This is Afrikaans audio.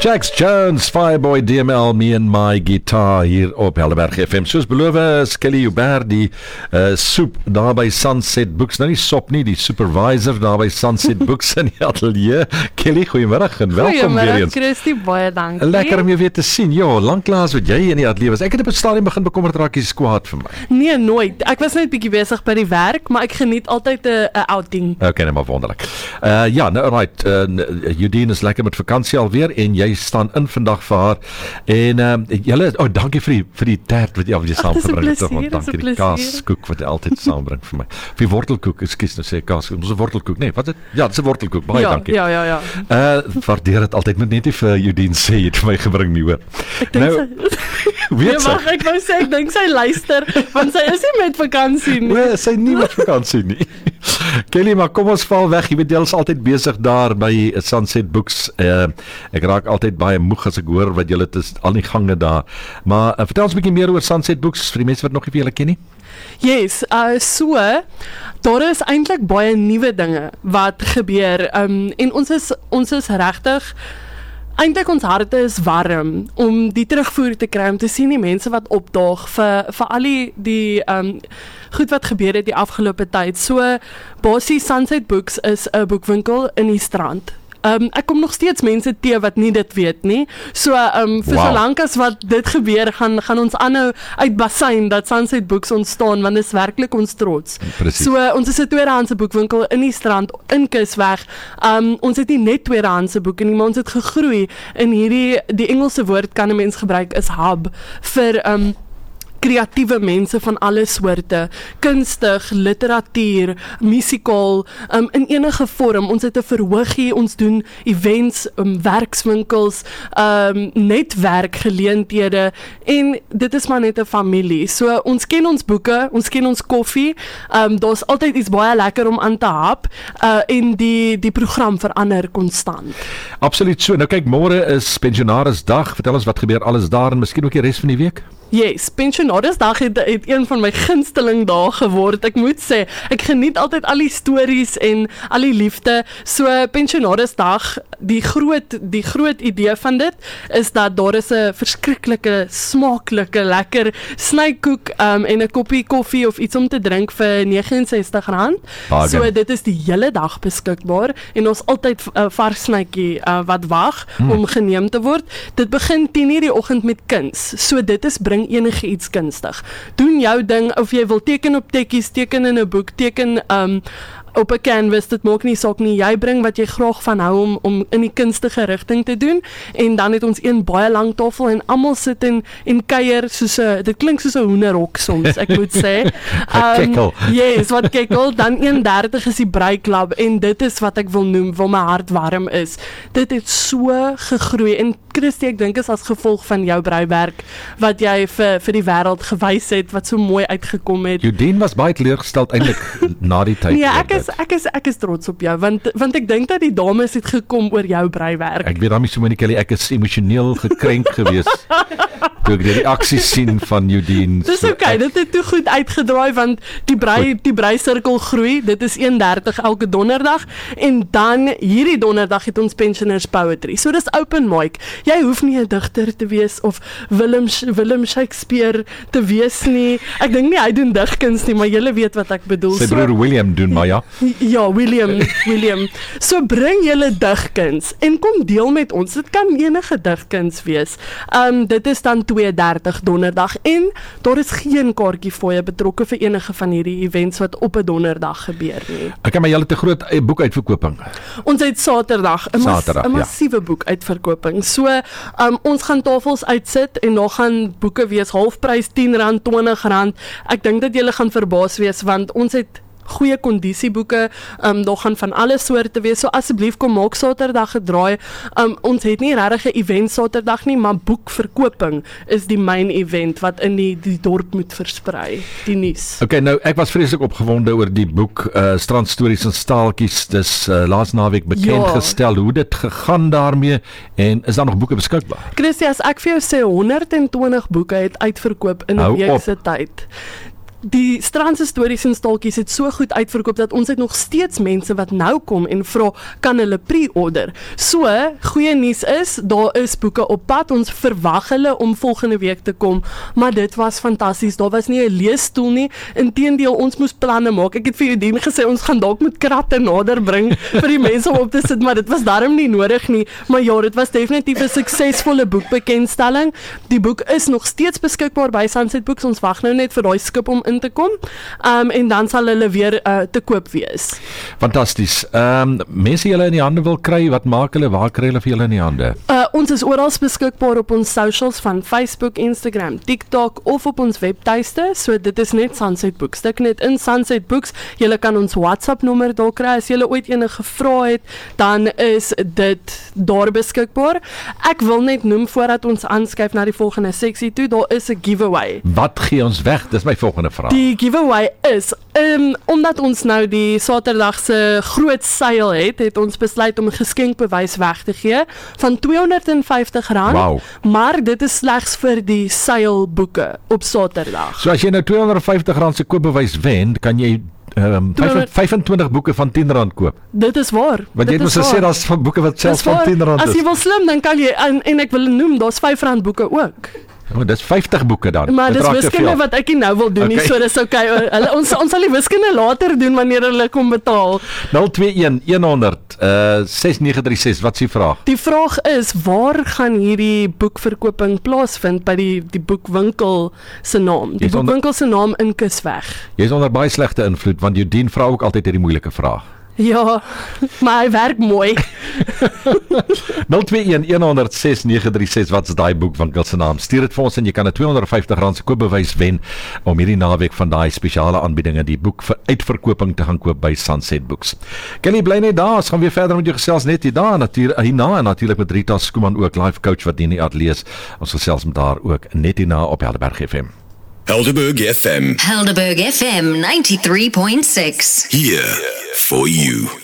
Jax Jones, Fireboy DML, Me and My Guitar hier op Helderberg FM. Soos beloof is Kelly Hubert, die soep daar by Sunset Books, nou nie sop nie, die supervisor daar by Sunset Books in die atelier. Kelly, goeiemiddag en welkom weer eens. Christy, baie dankie. Lekker om jou weer te sien. Ja, lanklaas wat jy in die atelier was. Ek het op 'n stadium begin bekommerd raak jy's kwaad vir my. Nee, nooit. Ek was net bietjie besig by die werk, maar ek geniet altyd 'n outing. Okay, nou maar wonderlik. Ja, nou right, Eudine is lekker met vakansie alweer en jy staan in vandag vir haar. En julle, dankie vir die tert wat jy alweer saamgebring het. Dankie die kaaskoek wat jy altyd saambring vir my. Vir wortelkoek, ekskuus nou sê kaaskoek. Ons 'n wortelkoek, nee, wat is dit? Ja, dis 'n wortelkoek. Baie dankie. Ja. Waardeer dit altyd. Moet net nie vir Eudine sê jy het vir my gebring nie, hoor. Ek dink ek wou sê ek dink sy luister, want sy is nie met vakansie nie. Nee, sy nie met vakansie nie. Kelly, maar kom ons val weg. Jy weet jy is altyd besig daar by Sunset Books. Ek raak altyd baie moeg as ek hoor wat julle is al die gange daar. Maar vertel ons 'n bietjie meer oor Sunset Books vir die mense wat nog nie vir julle ken nie. Yes, daar is eintlik baie nuwe dinge wat gebeur. En ons is regtig eintlik ons harte is warm om die terugvoer te kry, om te sien die mense wat opdaag vir al die goed wat gebeur het die afgelope tyd. So, basies Sunset Books is 'n boekwinkel in die Strand. Ek kom nog steeds mense te wat nie dit weet nie. So, vir so lank as wat dit gebeur, gaan ons aanhou uitbasyn dat Sunset Books ontstaan, want dit is werklik ons trots. Precies. So, ons is 'n tweedehandse boekwinkel in die Strand, in Kusweg. Ons het nie net tweedehandse boeke nie, maar ons het gegroei in die Engelse woord kan 'n mens gebruik is hub vir kreatiewe mense van alle soorte, kunstig, literatuur, musikaal, in enige vorm. Ons het 'n verhoogie, ons doen events, werkswinkels, netwerkgeleenthede en dit is maar net 'n familie. So ons ken ons boeke, ons ken ons koffie, daar's altyd iets baie lekker om aan te hap en die program verander konstant. Absoluut so. Nou kyk, môre is Pensionarisdag. Vertel ons wat gebeur alles daar en miskien ook die res van die week. Yes, Pensionarisdag het een van my gunsteling dae geword. Ek moet sê, ek geniet altyd al die stories en al die liefde. So Pensionarisdag, die groot idee van dit is dat daar is 'n verskriklike, smaaklike, lekker snykoek en 'n koppie koffie of iets om te drink vir R69. So dit is die hele dag beskikbaar en ons altyd 'n vars snytjie wat wag om geneem te word. Dit begin 10:00 die oggend met kuns. So dit is bring enige iets kunstig. Doen jou ding, of jy wil teken op tekkies, teken in 'n boek, teken op 'n canvas, dit maak nie saak nie. Jy bring wat jy graag van hou om in die kunstige rigting te doen. En dan het ons een baie lang tafel en almal sit en kuier dit klink soos 'n hoenderhok soms, ek moet sê. Kekkel. Yes, wat kekkel. Dan 1:30 is die breiklub en dit is wat ek wil noem, waar my hart warm is. Dit het so gegroei en Christy, ek dink is as gevolg van jou breiwerk wat jy vir die wêreld gewys het, wat so mooi uitgekom het. Eudine was baie teleurgesteld eintlik na die tyd. Nee, ek is trots op jou, want ek dink dat die dames het gekom oor jou breiwerk. Ek weet daarmee so mooi, Kelly, ek is emosioneel gekrenk geweest toe ek die reaksies sien van Eudine. Dis okay, dit het toe goed uitgedraai, want die breisirkel groei, dit is 1:30 elke donderdag, en dan hierdie donderdag het ons Pensioners Poetry. So dis open mic. Jy hoef nie 'n digter te wees of Willem Shakespeare te wees nie. Ek dink nie hy doen digkuns nie, maar julle weet wat ek bedoel. Sy broer William doen maar ja. Ja, William. So bring julle digkuns en kom deel met ons. Dit kan enige digkuns wees. Dit is dan 2:30 donderdag en daar is geen kaartjie fooie betrokke vir enige van hierdie events wat op 'n donderdag gebeur nie. Okay, maar julle het 'n groot boekuitverkoping. Ons het Saterdag 'n massiewe boekuitverkoping. So ons gaan tafels uitsit en daar gaan boeke wees halfprys R10, R20. Ek dink dat julle gaan verbaas wees want ons het goeie kondisieboeke, daar gaan van alle soorte wees, so asseblief kom maak Saterdag gedraai. Ons het nie regtig 'n event Saterdag nie, maar boekverkoping is die main event wat in die dorp moet versprei, die nuus. Okay, nou ek was vreeslik opgewonde oor die boek Strandstories en Staaltjies, dis laas naweek bekend gestel, hoe dit gegaan daarmee, en is daar nog boeke beskikbaar? Christy, as ek vir jou sê 120 boeke het uitverkoop in 'n week se tyd. die Strandse stories en staaltjies het so goed uitverkoop dat ons het nog steeds mense wat nou kom en vra, kan hulle pre-order. So, goeie nuus is, daar is boeke op pad, ons verwag hulle om volgende week te kom, maar dit was fantasties, daar was nie 'n leesstoel nie, inteendeel, ons moes planne maak, ek het vir Eudien gesê, ons gaan dalk met kratte nader bring, vir die mense om op te sit, maar dit was daarom nie nodig nie, maar ja, dit was definitief 'n suksesvolle boekbekendstelling, die boek is nog steeds beskikbaar by Sunset Books, ons wag nou net vir daai skip om in te kom, en dan sal hulle weer te koop wees. Fantasties. Mense julle in die hande wil kry, wat maak hulle, waar kry hulle vir julle in die hande? Ons is oral beskikbaar op ons socials van Facebook, Instagram, TikTok of op ons webtuiste, so dit is net Sunset Books. Stik net in Sunset Books, julle kan ons WhatsApp nommer daar kry, as julle ooit enige vrae het, dan is dit daar beskikbaar. Ek wil net noem, voordat ons aanskuif na die volgende seksie toe, daar is 'n giveaway. Wat gee ons weg? Dis my volgende vraag. Die giveaway is, omdat ons nou die Saterdagse groot seil het ons besluit om 'n geskenkbewys weg te gee van R250, wow. Maar dit is slegs vir die seilboeke op Saterdag. So as jy nou R250 se koopbewys wen, kan jy 25 boeke van R10 koop. Dit is waar. Want jy het mos gesê daar's van boeke wat selfs van R10 is. As jy wil slim, dan kan jy, en ek wil noem, daar's R5 boeke ook. Oh, dis 50 boeke dan. Maar dis wiskunde wat ek nie nou wil doen nie, so dis okay. Ons sal die wiskunde later doen wanneer hulle kom betaal. 021-100-6936, wat is die vraag? Die vraag is, waar gaan hierdie boekverkoping plaasvind by die boekwinkel se naam? Die boekwinkel se naam in Kusweg. Jy is onder baie slegte invloed, want Eudien vra ook altyd hierdie moeilike vraag. Ja, maar hy werk mooi. 021-100-6936, wat is daai boekwinkel se naam? Stuur dit vir ons en jy kan 'n R250 se koopbewys wen om hierdie naweek van daai spesiale aanbiedinge, die boek vir uitverkoping te gaan koop by Sunset Books. Kenny, bly net daar, ons gaan weer verder met jou gesels net hierna en natuurlik met Rita Skuman ook, life coach wat in die ateljee. Ons gesels met haar ook net hierna op Helderberg FM. Helderberg FM. Helderberg FM 93.6. Here for you.